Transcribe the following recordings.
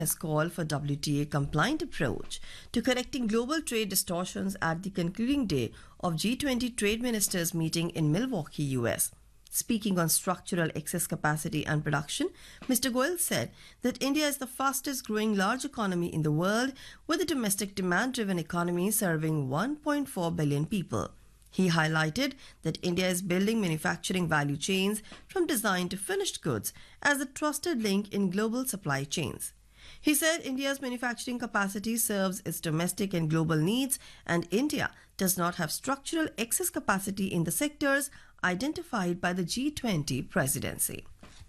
has called for WTA-compliant approach to correcting global trade distortions at the concluding day of G20 trade ministers meeting in Milwaukee, US. Speaking on structural excess capacity and production, Mr. Goyal said that India is the fastest growing large economy in the world, with a domestic demand-driven economy serving 1.4 billion people. He highlighted that India is building manufacturing value chains from design to finished goods as a trusted link in global supply chains. He said India's manufacturing capacity serves its domestic and global needs, and India does not have structural excess capacity in the sectors identified by the G20 presidency.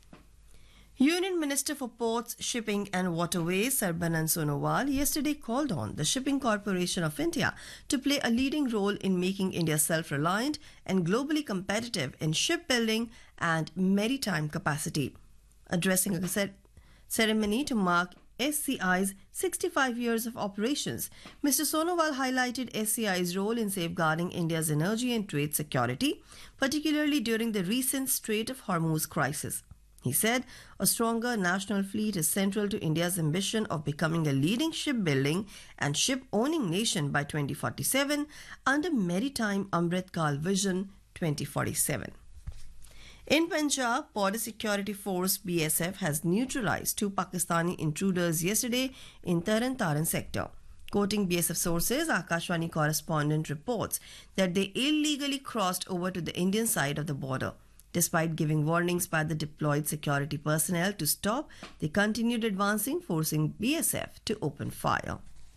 Union Minister for Ports, Shipping and Waterways Sarbanand Sonowal yesterday called on the Shipping Corporation of India to play a leading role in making India self-reliant and globally competitive in shipbuilding and maritime capacity. Addressing a ceremony to mark SCI's 65 years of operations, Mr. Sonowal highlighted SCI's role in safeguarding India's energy and trade security, particularly during the recent Strait of Hormuz crisis. He said a stronger national fleet is central to India's ambition of becoming a leading shipbuilding and ship-owning nation by 2047 under Maritime Amrit Kal Vision 2047. In Punjab, Border Security Force BSF has neutralized 2 Pakistani intruders yesterday in Taran Taran sector. Quoting BSF sources, Akashvani correspondent reports that they illegally crossed over to the Indian side of the border. Despite giving warnings by the deployed security personnel to stop, they continued advancing, forcing BSF to open fire.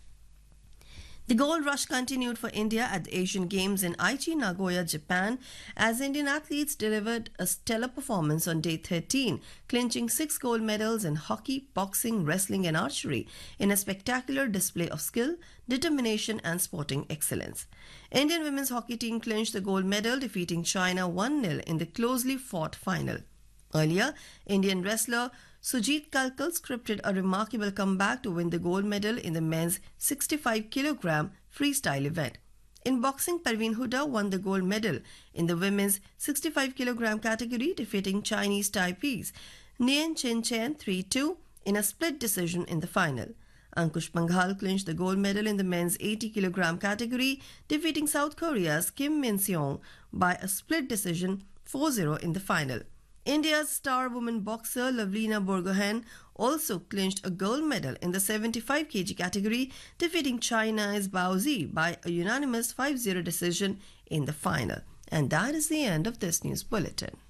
The gold rush continued for India at the Asian Games in Aichi, Nagoya, Japan, as Indian athletes delivered a stellar performance on day 13, clinching 6 gold medals in hockey, boxing, wrestling and archery in a spectacular display of skill, determination and sporting excellence. Indian women's hockey team clinched the gold medal, defeating China 1-0 in the closely fought final. Earlier, Indian wrestler Sujit Kalkal scripted a remarkable comeback to win the gold medal in the men's 65 kg freestyle event. In boxing, Parveen Huda won the gold medal in the women's 65 kg category, defeating Chinese Taipei's Nian Chen Chen 3-2 in a split decision in the final. Ankush Panghal clinched the gold medal in the men's 80 kg category, defeating South Korea's Kim Min-seong by a split decision 4-0 in the final. India's star woman boxer Lavlina Borgohain also clinched a gold medal in the 75 kg category, defeating China's Bao Zi by a unanimous 5-0 decision in the final. And that is the end of this news bulletin.